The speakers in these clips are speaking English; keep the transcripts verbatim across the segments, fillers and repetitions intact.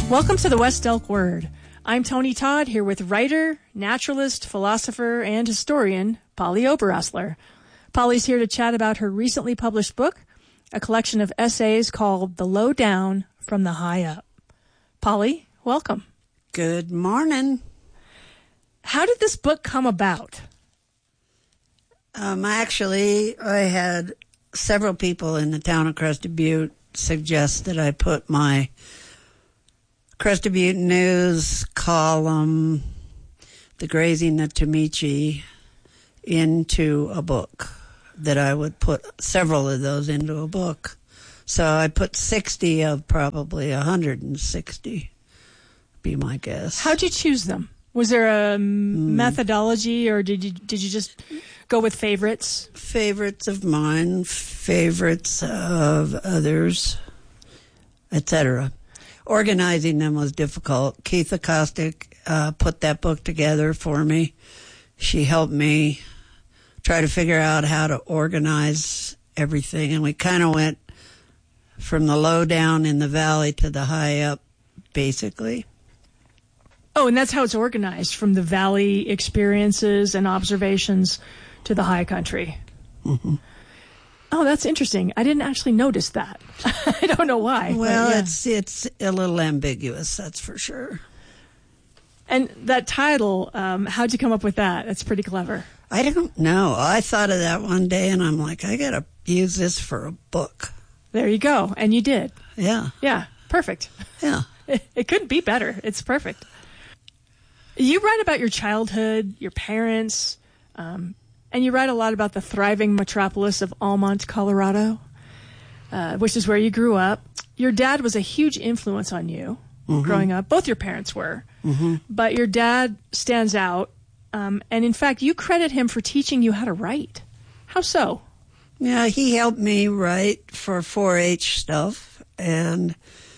Welcome to the West Elk Word. I'm Tony Todd, here with writer, naturalist, philosopher, and historian Polly Oberasler. Polly's here to chat about her recently published book, a collection of essays called The Low Down from the High Up. Polly, welcome. Good morning. How did this book come about? Um, actually, I had several people in the town of Crested Butte suggest that I put my Crested Butte News column, The Grazing of Tomichi, into a book, that I would put several of those into a book. So I put sixty of probably one hundred sixty, be my guess. How'd you choose them? Was there a mm. methodology, or did you did you just go with favorites? Favorites of mine, favorites of others, et cetera. Organizing them was difficult. Keith Acoustic uh, put that book together for me. She helped me try to figure out how to organize everything, and we kind of went from the low down in the valley to the high up, basically. Oh, and that's how it's organized, from the valley experiences and observations to the high country. Mm-hmm. Oh, that's interesting. I didn't actually notice that. I don't know why. Well, yeah. it's it's a little ambiguous, that's for sure. And that title, um, how'd you come up with that? That's pretty clever. I don't know. I thought of that one day, and I'm like, I got to use this for a book. There you go. And you did. Yeah. Yeah. Perfect. Yeah. It, it couldn't be better. It's perfect. You write about your childhood, your parents, um, and you write a lot about the thriving metropolis of Almont, Colorado, uh, which is where you grew up. Your dad was a huge influence on you mm-hmm. growing up. Both your parents were. Mm-hmm. But your dad stands out. Um, and in fact, you credit him for teaching you how to write. How so? Yeah, he helped me write for four H stuff, and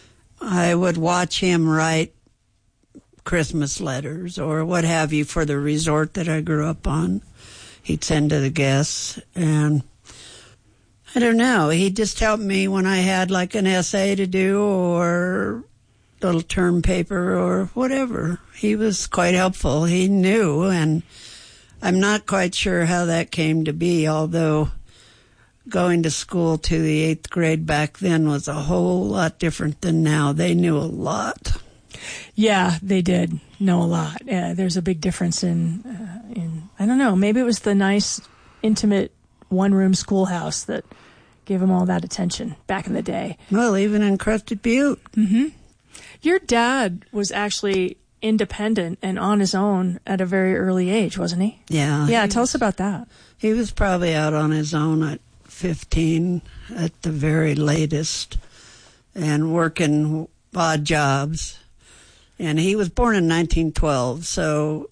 I would watch him write Christmas letters or what have you for the resort that I grew up on. He'd send to the guests, and I don't know, he just helped me when I had like an essay to do or a little term paper or whatever. He was quite helpful. He knew, and I'm not quite sure how that came to be, although going to school to the eighth grade back then was a whole lot different than now. They knew a lot. Yeah, they did know a lot. Yeah, there's a big difference in, uh, in I don't know, maybe it was the nice, intimate, one-room schoolhouse that gave them all that attention back in the day. Well, even in Crested Butte. Mm-hmm. Your dad was actually independent and on his own at a very early age, wasn't he? Yeah. Yeah, he tell was, us about that. He was probably out on his own at fifteen at the very latest and working odd jobs. And he was born in nineteen twelve, so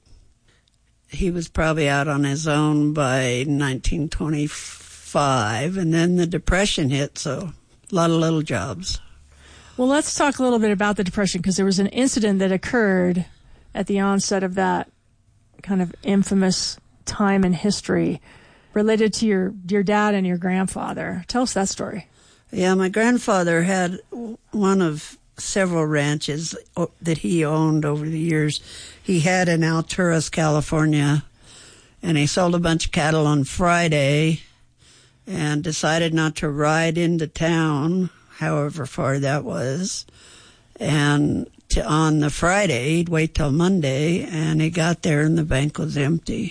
he was probably out on his own by nineteen twenty-five, and then the Depression hit, so a lot of little jobs. Well, let's talk a little bit about the Depression, because there was an incident that occurred at the onset of that kind of infamous time in history related to your, your dad and your grandfather. Tell us that story. Yeah, my grandfather had one of several ranches that he owned over the years. He had in Alturas, California, and he sold a bunch of cattle on Friday and decided not to ride into town, however far that was. And to, on the Friday, he'd wait till Monday, and he got there and the bank was empty.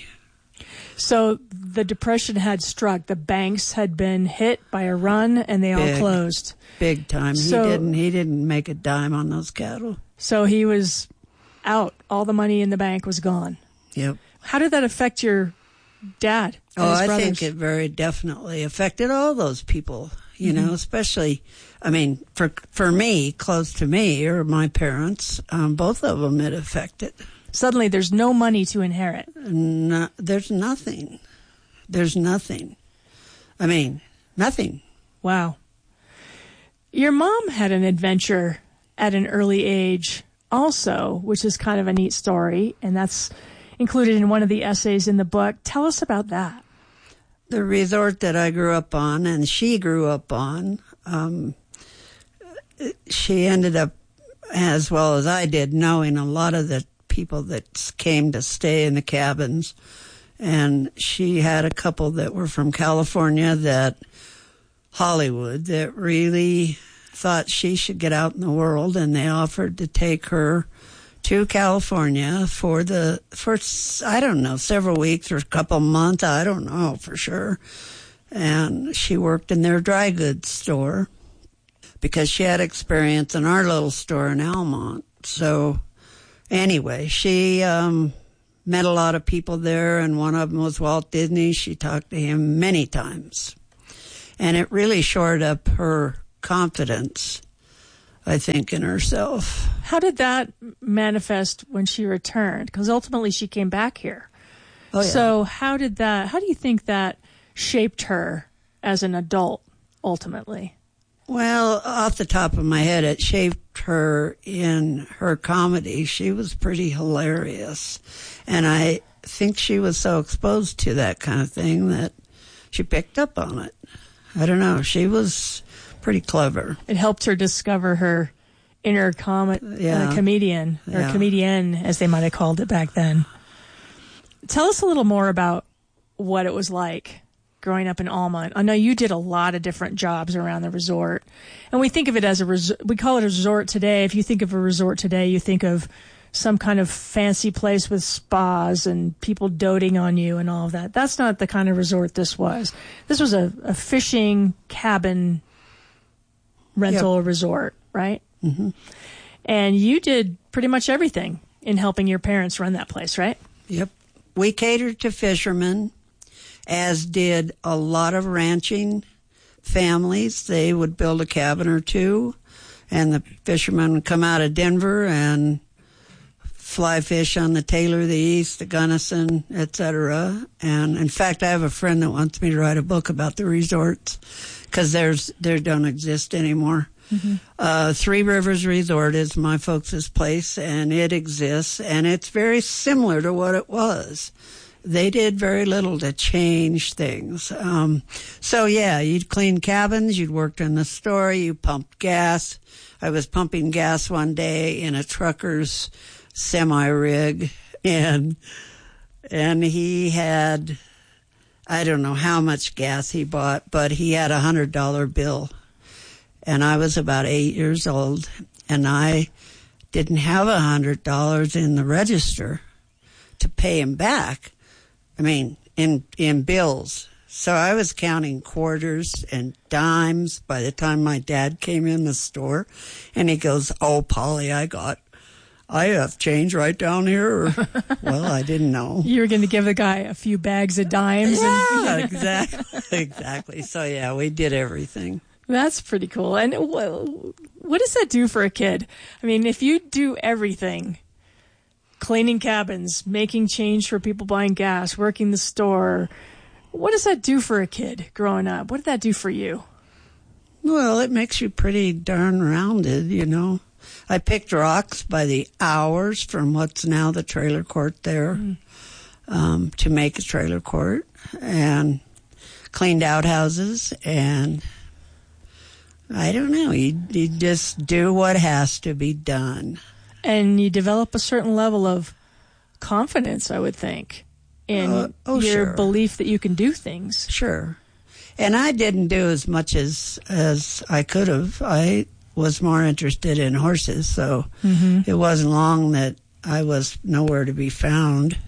So the Depression had struck. The banks had been hit by a run, and they Big. all closed. Big time. So, he didn't he didn't make a dime on those cattle. So he was out. All the money in the bank was gone. Yep. How did that affect your dad and Oh, his I brothers? think it very definitely affected all those people, you mm-hmm. know, especially, I mean, for for me, close to me, or my parents, um, both of them it affected. Suddenly there's no money to inherit. No, there's nothing. There's nothing. I mean, nothing. Wow. Your mom had an adventure at an early age also, which is kind of a neat story, and that's included in one of the essays in the book. Tell us about that. The resort that I grew up on and she grew up on, um, she ended up as well as I did, knowing a lot of the people that came to stay in the cabins. And she had a couple that were from California, that Hollywood, that really thought she should get out in the world, and they offered to take her to California for the for I don't know, several weeks or a couple months, I don't know for sure. And she worked in their dry goods store because she had experience in our little store in Almont. So anyway, she um, met a lot of people there, and one of them was Walt Disney. She talked to him many times, and it really shored up her confidence, I think, in herself. How did that manifest when she returned? Because ultimately she came back here. Oh, yeah. So how did that, how do you think that shaped her as an adult, ultimately? Well, off the top of my head, it shaped her in her comedy. She was pretty hilarious. And I think she was so exposed to that kind of thing that she picked up on it. I don't know. She was pretty clever. It helped her discover her inner com- yeah. uh, comedian, or yeah. comedian, as they might have called it back then. Tell us a little more about what it was like growing up in Almont. I know you did a lot of different jobs around the resort, and we think of it as a res- we call it a resort today. If you think of a resort today, you think of some kind of fancy place with spas and people doting on you and all of that. That's not the kind of resort this was. This was a, a fishing cabin rental yep. resort, right? Mm-hmm. And you did pretty much everything in helping your parents run that place, right? Yep. We catered to fishermen, as did a lot of ranching families. They would build a cabin or two, and the fishermen would come out of Denver and fly fish on the Taylor, the East, the Gunnison, et cetera. And in fact, I have a friend that wants me to write a book about the resorts, because there's they don't exist anymore. Mm-hmm. Uh, Three Rivers Resort is my folks' place, and it exists, and it's very similar to what it was. They did very little to change things. Um, so, yeah, you'd clean cabins, you'd worked in the store, you pumped gas. I was pumping gas one day in a trucker's semi-rig, and and he had, I don't know how much gas he bought, but he had a one hundred dollar bill. And I was about eight years old, and I didn't have one hundred dollars in the register to pay him back. I mean, in in bills. So I was counting quarters and dimes by the time my dad came in the store, and he goes, "Oh, Polly, I got, I have change right down here." Well, I didn't know. You were going to give the guy a few bags of dimes. Yeah, and- exactly, exactly. So yeah, we did everything. That's pretty cool. And what does that do for a kid? I mean, if you do everything, cleaning cabins, making change for people buying gas, working the store, what does that do for a kid growing up? What did that do for you? Well, it makes you pretty darn rounded, you know. I picked rocks by the hours from what's now the trailer court there mm. um, to make a trailer court, and cleaned outhouses, and I don't know, you, you just do what has to be done. And you develop a certain level of confidence, I would think, in uh, oh, your sure. belief that you can do things. Sure. And I didn't do as much as, as I could have. I was more interested in horses, so mm-hmm. it wasn't long that I was nowhere to be found.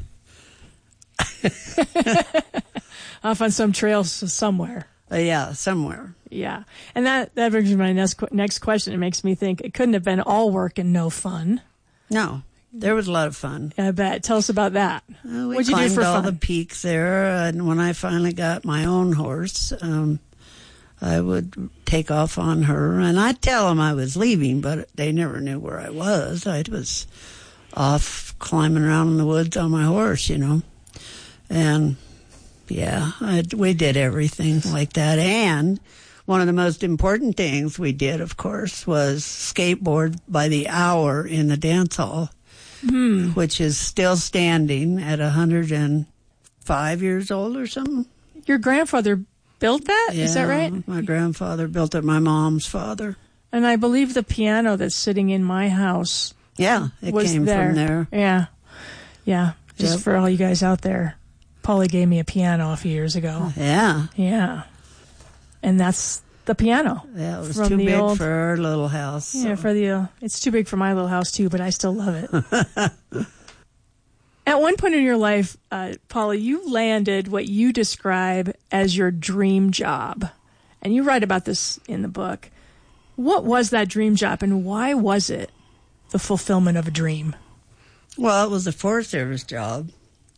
Off on some trails somewhere. Uh, yeah, somewhere. Yeah. And that, that brings me to my next, next question. It makes me think it couldn't have been all work and no fun. No. There was a lot of fun. I bet. Tell us about that. Uh, we What'd you do climbed for all fun? the peaks there, and when I finally got my own horse, um, I would take off on her, and I'd tell them I was leaving, but they never knew where I was. I was off climbing around in the woods on my horse, you know. And, yeah, I, we did everything like that. And one of the most important things we did, of course, was skateboard by the hour in the dance hall. Mm. Which is still standing at one hundred five years old or something. Your grandfather built that? Yeah, is that right? My grandfather built it, my mom's father. And I believe the piano that's sitting in my house Yeah, it was came there. from there. Yeah. Yeah. Just Yep. for all you guys out there. Polly gave me a piano a few years ago. Yeah. Yeah. And that's the piano. Yeah, it was from too the big old- for our little house. Yeah, so- for the uh, it's too big for my little house too, but I still love it. At one point in your life, uh, Polly, you landed what you describe as your dream job, and you write about this in the book. What was that dream job, and why was it the fulfillment of a dream? Well, it was a Forest Service job,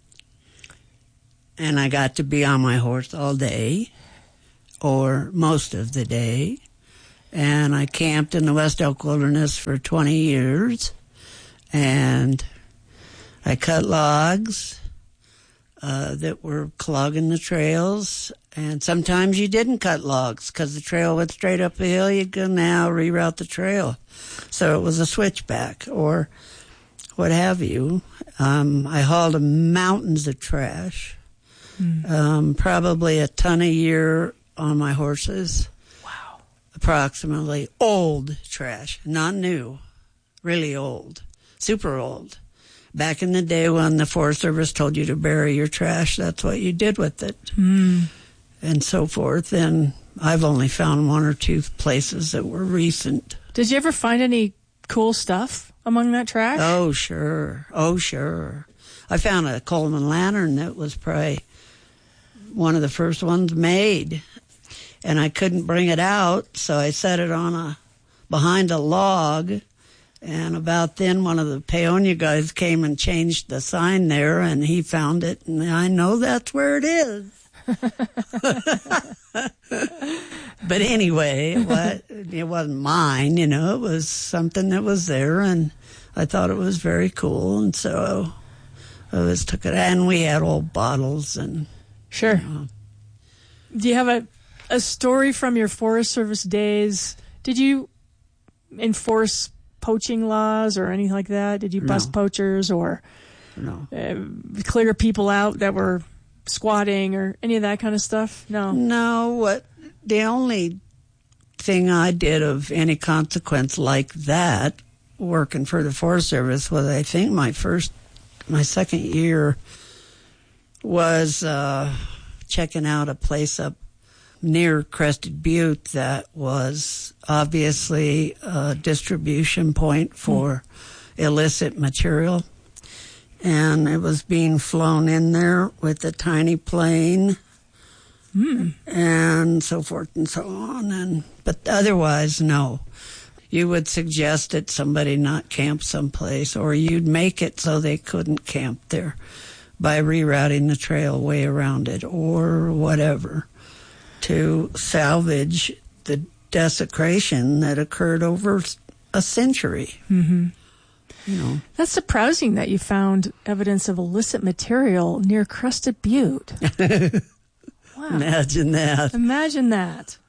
and I got to be on my horse all day, or most of the day, and I camped in the West Elk Wilderness for twenty years, and I cut logs uh, that were clogging the trails, and sometimes you didn't cut logs because the trail went straight up the hill. You could now reroute the trail, so it was a switchback or what have you. Um, I hauled mountains of trash, mm. um, probably a ton a year on my horses. Wow. Approximately. Old trash, not new, really old, super old. Back in the day when the Forest Service told you to bury your trash, that's what you did with it, mm. and so forth. And I've only found one or two places that were recent. Did you ever find any cool stuff among that trash? Oh, sure. Oh, sure. I found a Coleman lantern that was probably one of the first ones made, and I couldn't bring it out, so I set it on a behind a log. And about then, one of the Paonia guys came and changed the sign there, and he found it, and I know that's where it is. But anyway, it, was, it wasn't mine, you know. It was something that was there, and I thought it was very cool, and so I was took it. And we had old bottles, and sure. You know. Do you have a a story from your Forest Service days? Did you enforce poaching laws or anything like that? Did you bust No. poachers or No. uh, clear people out that were squatting or any of that kind of stuff? No. No, what the only thing I did of any consequence like that, working for the Forest Service, was I think my first, my second year was uh, checking out a place up near Crested Butte that was obviously a distribution point for mm. illicit material. And it was being flown in there with a tiny plane mm. and so forth and so on. And but otherwise, no. You would suggest that somebody not camp someplace, or you'd make it so they couldn't camp there by rerouting the trail way around it or whatever, to salvage the desecration that occurred over a century. Mm-hmm. You know. That's surprising that you found evidence of illicit material near Crested Butte. Wow. Imagine that. Imagine that.